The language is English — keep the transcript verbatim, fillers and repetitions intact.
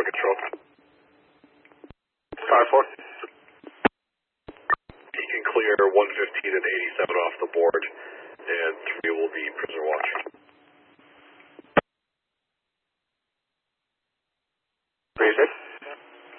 four control. five four. He can clear one fifteen and eighty-seven off the board, and three will be